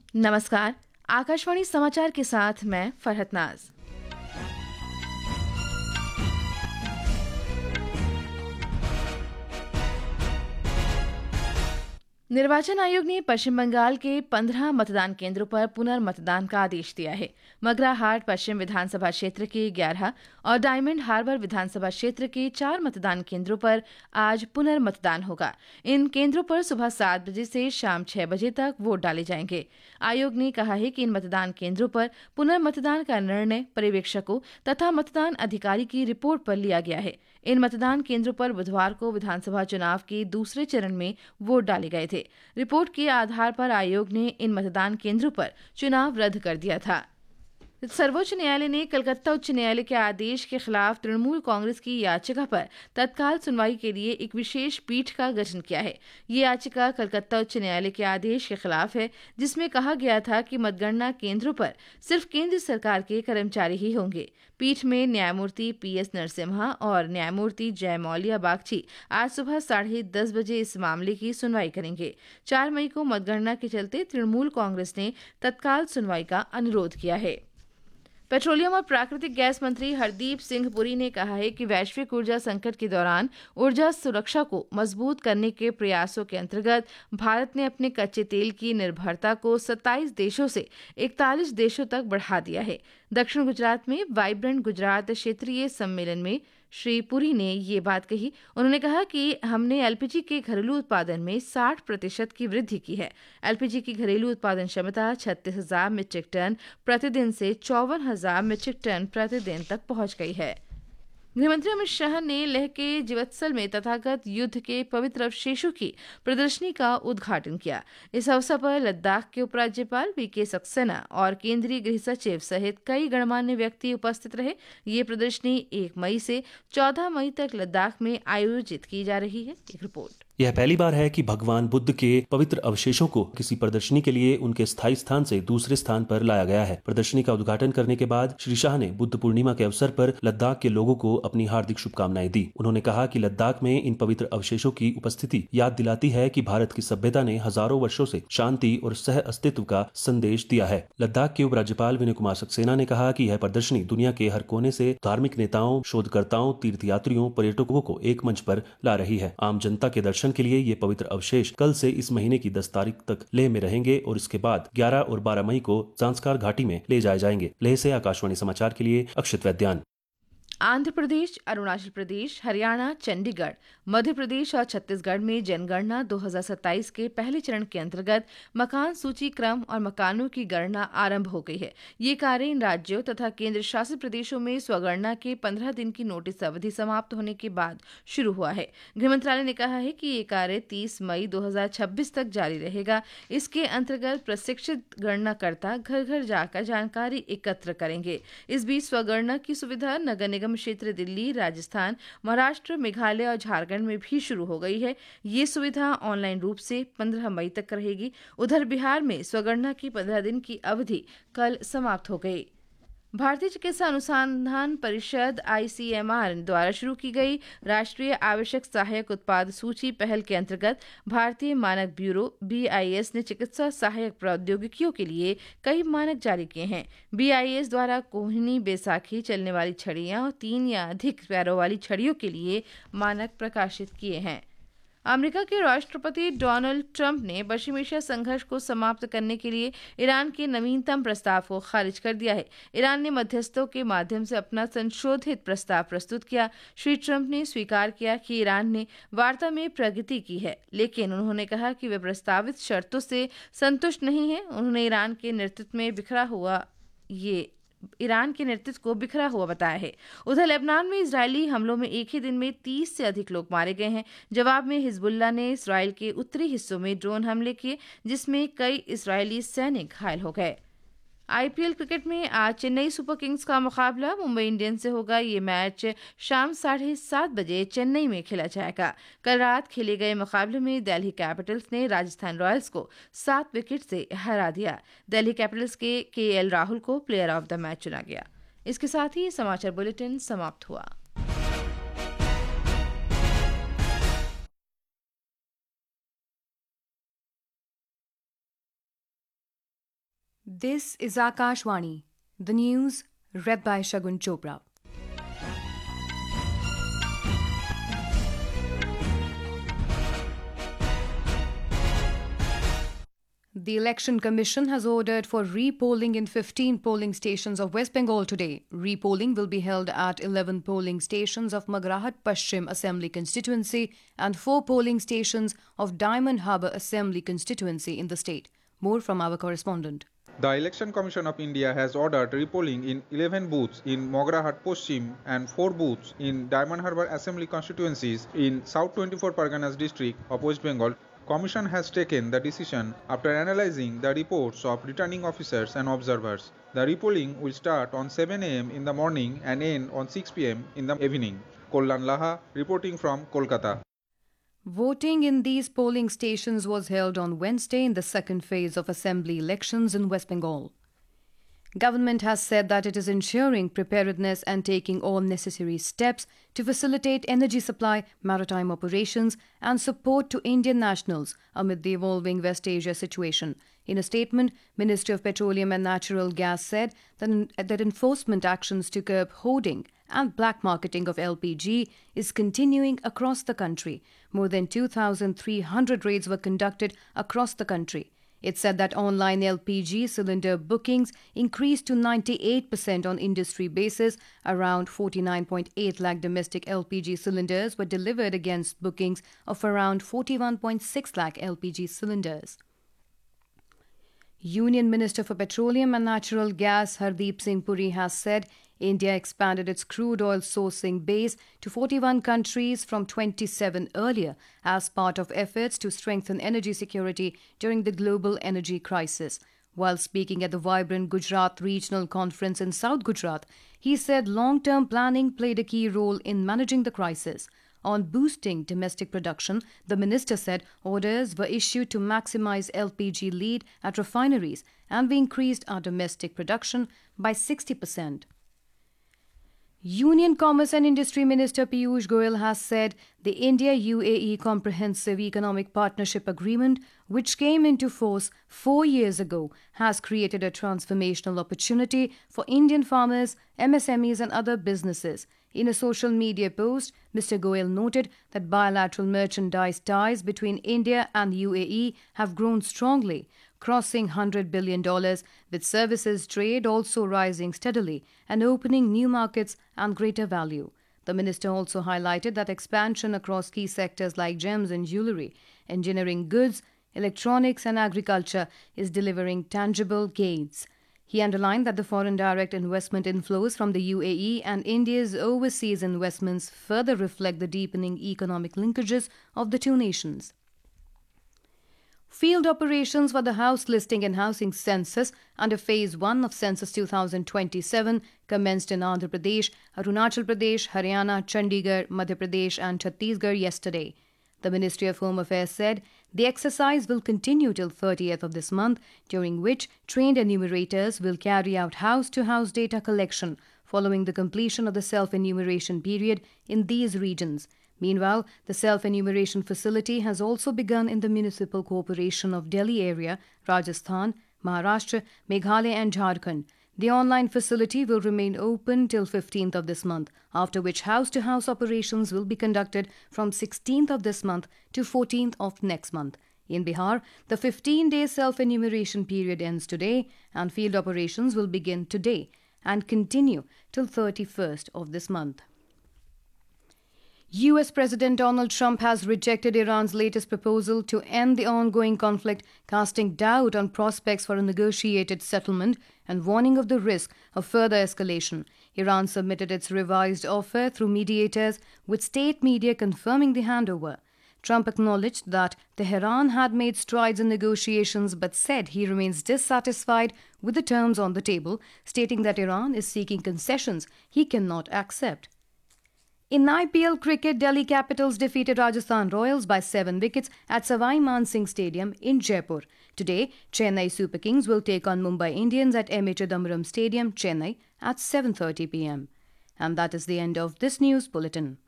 नमस्कार। आकाशवाणी समाचार के साथ मैं फरहत नाज। निर्वाचन आयोग ने पश्चिम बंगाल के 15 मतदान केंद्रों पर पुनर्मतदान का आदेश दिया है। मगराहाट पश्चिम विधानसभा क्षेत्र के 11 और डायमंड हार्बर विधानसभा क्षेत्र के 4 मतदान केंद्रों पर आज पुनर्मतदान होगा। इन केंद्रों पर सुबह 7 बजे से शाम 6 बजे तक वोट डाले जाएंगे। आयोग ने कहा है कि इन मतदान केंद्रों पर पुनर्मतदान का निर्णय पर्यवेक्षकों तथा मतदान अधिकारी की रिपोर्ट पर लिया गया है। इन मतदान केंद्रों पर बुधवार को विधानसभा चुनाव के दूसरे चरण में वोट डाले गए थे। रिपोर्ट के आधार पर आयोग ने इन मतदान केंद्रों पर चुनाव रद्द कर दिया था। सर्वोच्च न्यायालय ने कलकत्ता उच्च न्यायालय के आदेश के खिलाफ तृणमूल कांग्रेस की याचिका पर तत्काल सुनवाई के लिए एक विशेष पीठ का गठन किया है। ये याचिका कलकत्ता उच्च न्यायालय के आदेश के खिलाफ है, जिसमें कहा गया था कि मतगणना केंद्रों पर सिर्फ केंद्र सरकार के कर्मचारी ही होंगे। पीठ में न्यायमूर्ति PS नरसिम्हा और न्यायमूर्ति जयमौलिया बागची आज सुबह 10:30 बजे इस मामले की सुनवाई करेंगे। 4 मई को मतगणना के चलते तृणमूल कांग्रेस ने तत्काल सुनवाई का अनुरोध किया है। पेट्रोलियम और प्राकृतिक गैस मंत्री हरदीप सिंह पुरी ने कहा है कि वैश्विक ऊर्जा संकट के दौरान ऊर्जा सुरक्षा को मजबूत करने के प्रयासों के अंतर्गत भारत ने अपने कच्चे तेल की निर्भरता को 27 देशों से 41 देशों तक बढ़ा दिया है। दक्षिण गुजरात में वाइब्रेंट गुजरात क्षेत्रीय सम्मेलन में श्री पुरी ने ये बात कही। उन्होंने कहा कि हमने LPG के घरेलू उत्पादन में 60% की वृद्धि की है। LPG की घरेलू उत्पादन क्षमता 36,000 मीट्रिक टन प्रतिदिन से 54,000 मीट्रिक टन प्रतिदिन तक पहुंच गई है। गृहमंत्री अमित शाह ने लेह के जीवत्सल में तथागत युद्ध के पवित्र अवशेषों की प्रदर्शनी का उद्घाटन किया। इस अवसर पर लद्दाख के उपराज्यपाल VK सक्सेना और केंद्रीय गृह सचिव सहित कई गणमान्य व्यक्ति उपस्थित रहे। ये प्रदर्शनी 1 मई से 14 मई तक लद्दाख में आयोजित की जा रही है। एक रिपोर्ट। यह पहली बार है कि भगवान बुद्ध के पवित्र अवशेषों को किसी प्रदर्शनी के लिए उनके स्थायी स्थान से दूसरे स्थान पर लाया गया है। प्रदर्शनी का उद्घाटन करने के बाद श्री शाह ने बुद्ध पूर्णिमा के अवसर पर लद्दाख के लोगों को अपनी हार्दिक शुभकामनाएं दी। उन्होंने कहा कि लद्दाख में इन पवित्र अवशेषों की उपस्थिति याद दिलाती है कि भारत की सभ्यता ने हजारों वर्षों से शांति और सह अस्तित्व का संदेश दिया है। लद्दाख के उपराज्यपाल विनय कुमार सक्सेना ने कहा कि यह प्रदर्शनी दुनिया के हर कोने से धार्मिक नेताओं, शोधकर्ताओं, तीर्थयात्रियों, पर्यटकों को एक मंच पर ला रही है। आम जनता के दर्शन के लिए ये पवित्र अवशेष कल से इस महीने की 10 तारीख तक लेह में रहेंगे और इसके बाद 11 और 12 मई को ज़ांस्कार घाटी में ले जाए जाएंगे। लेह से आकाशवाणी समाचार के लिए अक्षित वैद्यान। आंध्र प्रदेश, अरुणाचल प्रदेश, हरियाणा, चंडीगढ़, मध्य प्रदेश और छत्तीसगढ़ में जनगणना 2027 के पहले चरण के अंतर्गत मकान सूची क्रम और मकानों की गणना आरंभ हो गई है। ये कार्य इन राज्यों तथा केंद्र शासित प्रदेशों में स्वगणना के 15 दिन की नोटिस अवधि समाप्त होने के बाद शुरू हुआ है। गृह मंत्रालय ने कहा है कि ये कार्य 30 मई 2026 तक जारी रहेगा। इसके अंतर्गत प्रशिक्षित गणनाकर्ता घर घर जाकर जानकारी एकत्र करेंगे। इस बीच स्वगणना की सुविधा नगर निगम क्षेत्र दिल्ली, राजस्थान, महाराष्ट्र, मेघालय और झारखंड में भी शुरू हो गई है। ये सुविधा ऑनलाइन रूप से 15 मई तक रहेगी। उधर बिहार में स्वगणना की 15 दिन की अवधि कल समाप्त हो गई। भारतीय चिकित्सा अनुसंधान परिषद ICMR द्वारा शुरू की गई राष्ट्रीय आवश्यक सहायक उत्पाद सूची पहल के अंतर्गत भारतीय मानक ब्यूरो BIS ने चिकित्सा सहायक प्रौद्योगिकियों के लिए कई मानक जारी किए हैं। BIS द्वारा कोहिनी बैसाखी चलने वाली छड़ियां और 3 या अधिक पैरों वाली छड़ियों के लिए मानक प्रकाशित किए हैं। अमेरिका के राष्ट्रपति डोनाल्ड ट्रंप ने पश्चिम एशिया संघर्ष को समाप्त करने के लिए ईरान के नवीनतम प्रस्ताव को खारिज कर दिया है। ईरान ने मध्यस्थों के माध्यम से अपना संशोधित प्रस्ताव प्रस्तुत किया। श्री ट्रंप ने स्वीकार किया कि ईरान ने वार्ता में प्रगति की है, लेकिन उन्होंने कहा कि वे प्रस्तावित शर्तों से संतुष्ट नहीं हैं। उन्होंने ईरान के नेतृत्व को बिखरा हुआ बताया है। उधर लेबनान में इजरायली हमलों में एक ही दिन में 30 से अधिक लोग मारे गए हैं। जवाब में हिजबुल्लाह ने इसराइल के उत्तरी हिस्सों में ड्रोन हमले किए, जिसमें कई इजरायली सैनिक घायल हो गए। IPL क्रिकेट में आज चेन्नई सुपर किंग्स का मुकाबला मुंबई इंडियंस से होगा। ये मैच शाम 7:30 बजे चेन्नई में खेला जाएगा। कल रात खेले गए मुकाबले में दिल्ली कैपिटल्स ने राजस्थान रॉयल्स को 7 विकेट से हरा दिया। दिल्ली कैपिटल्स के KL राहुल को प्लेयर ऑफ द मैच चुना गया। इसके साथ ही समाचार बुलेटिन समाप्त हुआ। This is Akashvani, the news read by Shagun Chopra. The Election Commission has ordered for re-polling in 15 polling stations of West Bengal today. Re-polling will be held at 11 polling stations of Magrahat Paschim Assembly constituency and 4 polling stations of Diamond Harbour Assembly constituency in the state. More from our correspondent. The Election Commission of India has ordered repolling in 11 booths in Magrahat Paschim and 4 booths in Diamond Harbour Assembly constituencies in South 24 Parganas district of West Bengal. Commission has taken the decision after analyzing the reports of returning officers and observers. The repolling will start on 7 a.m. in the morning and end on 6 p.m. in the evening. Kollan Laha reporting from Kolkata. Voting in these polling stations was held on Wednesday in the second phase of assembly elections in West Bengal. Government has said that it is ensuring preparedness and taking all necessary steps to facilitate energy supply, maritime operations and support to Indian nationals amid the evolving West Asia situation. In a statement, Ministry of Petroleum and Natural Gas said that enforcement actions to curb hoarding and black marketing of LPG is continuing across the country. More than 2,300 raids were conducted across the country. It said that online LPG cylinder bookings increased to 98% on industry basis. Around 49.8 lakh domestic LPG cylinders were delivered against bookings of around 41.6 lakh LPG cylinders. Union Minister for Petroleum and Natural Gas Hardeep Singh Puri has said India expanded its crude oil sourcing base to 41 countries from 27 earlier as part of efforts to strengthen energy security during the global energy crisis. While speaking at the vibrant Gujarat Regional Conference in South Gujarat, he said long-term planning played a key role in managing the crisis. On boosting domestic production, the minister said orders were issued to maximize LPG lead at refineries and we increased our domestic production by 60%. Union Commerce and Industry Minister Piyush Goyal has said the India-UAE Comprehensive Economic Partnership Agreement, which came into force 4 years ago, has created a transformational opportunity for Indian farmers, MSMEs and other businesses. In a social media post, Mr. Goyal noted that bilateral merchandise ties between India and UAE have grown strongly, crossing $100 billion, with services trade also rising steadily and opening new markets and greater value. The minister also highlighted that expansion across key sectors like gems and jewellery, engineering goods, electronics and agriculture is delivering tangible gains. He underlined that the foreign direct investment inflows from the UAE and India's overseas investments further reflect the deepening economic linkages of the two nations. Field operations for the house listing and housing census under Phase 1 of Census 2027 commenced in Andhra Pradesh, Arunachal Pradesh, Haryana, Chandigarh, Madhya Pradesh and Chhattisgarh yesterday. The Ministry of Home Affairs said the exercise will continue till 30th of this month, during which trained enumerators will carry out house-to-house data collection following the completion of the self-enumeration period in these regions. Meanwhile, the self-enumeration facility has also begun in the Municipal Corporation of Delhi area, Rajasthan, Maharashtra, Meghalaya and Jharkhand. The online facility will remain open till 15th of this month, after which house-to-house operations will be conducted from 16th of this month to 14th of next month. In Bihar, the 15-day self-enumeration period ends today and field operations will begin today and continue till 31st of this month. US President Donald Trump has rejected Iran's latest proposal to end the ongoing conflict, casting doubt on prospects for a negotiated settlement and warning of the risk of further escalation. Iran submitted its revised offer through mediators, with state media confirming the handover. Trump acknowledged that Tehran had made strides in negotiations but said he remains dissatisfied with the terms on the table, stating that Iran is seeking concessions he cannot accept. In IPL cricket, Delhi Capitals defeated Rajasthan Royals by 7 wickets at Savai Man Singh Stadium in Jaipur. Today, Chennai Super Kings will take on Mumbai Indians at M.A. Chidambaram Stadium, Chennai at 7:30 p.m. And that is the end of this news bulletin.